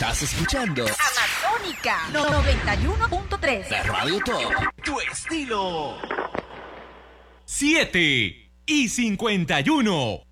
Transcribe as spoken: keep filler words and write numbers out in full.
Estás escuchando Amazónica noventa y uno punto tres. La Radio Top. Tu estilo. siete y cincuenta y uno.